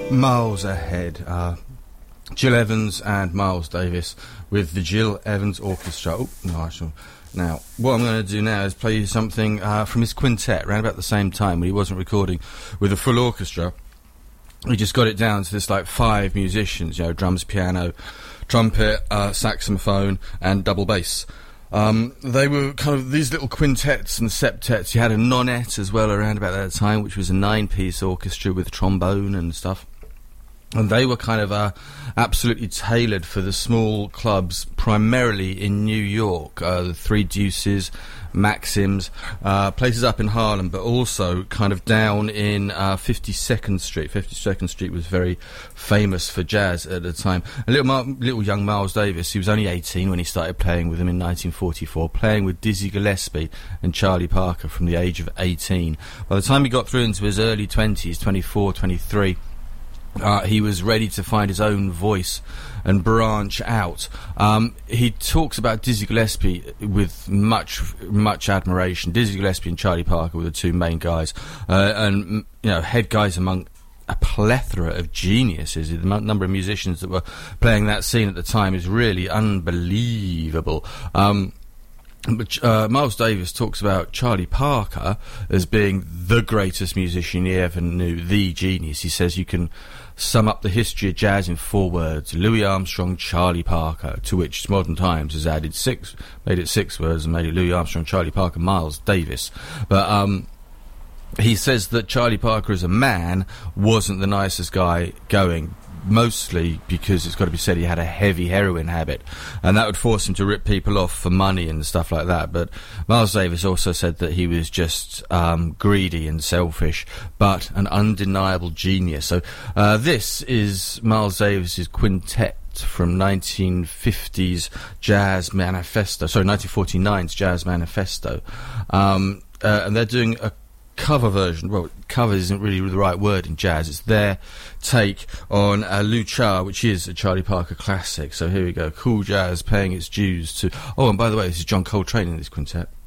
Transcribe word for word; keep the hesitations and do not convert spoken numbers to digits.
Miles ahead. Uh, Gil Evans and Miles Davis with the Gil Evans Orchestra. Oh, no, I shall. Now, what I'm going to do now is play you something uh, from his quintet, around about the same time when he wasn't recording with a full orchestra. He just got it down to this, like, five musicians, you know, drums, piano, trumpet, uh, saxophone, and double bass. Um, they were kind of these little quintets and septets. You had a nonette as well around about that time, which was a nine-piece orchestra with trombone and stuff. And they were kind of uh, absolutely tailored for the small clubs, primarily in New York. Uh, the Three Deuces, Maxims, uh, places up in Harlem, but also kind of down in uh, fifty-second Street. fifty-second Street was very famous for jazz at the time. And little, Mar- little young Miles Davis, he was only eighteen when he started playing with them in nineteen forty-four, playing with Dizzy Gillespie and Charlie Parker from the age of eighteen. By the time he got through into his early twenties, twenty-four, twenty-three, Uh, he was ready to find his own voice and branch out. Um, he talks about Dizzy Gillespie with much, much admiration. Dizzy Gillespie and Charlie Parker were the two main guys, uh, and you know, head guys among a plethora of geniuses. The m- number of musicians that were playing that scene at the time is really unbelievable. Um, But uh, Miles Davis talks about Charlie Parker as being the greatest musician he ever knew, the genius. He says you can sum up the history of jazz in four words: Louis Armstrong, Charlie Parker, to which Modern Times has added six, made it six words and made it Louis Armstrong, Charlie Parker, Miles Davis. But um, he says that Charlie Parker as a man wasn't the nicest guy going, mostly because it's got to be said he had a heavy heroin habit, and that would force him to rip people off for money and stuff like that. But Miles Davis also said that he was just um, greedy and selfish, but an undeniable genius. So uh, this is Miles Davis's quintet from nineteen fifties Jazz Manifesto, sorry, nineteen forty-nine's Jazz Manifesto, um, uh, and they're doing a cover version. Well, cover isn't really the right word in jazz. It's their take on uh, Lou Cha, which is a Charlie Parker classic. So here we go. Cool jazz paying its dues to... Oh, and by the way, this is John Coltrane in this quintet.